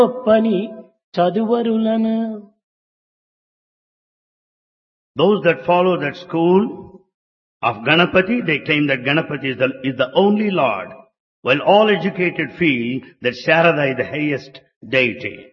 గొప్పని చదువరులను Those that follow that school of Ganapati, they claim that Ganapati is the only Lord, while all educated feel that Sharada is the highest deity.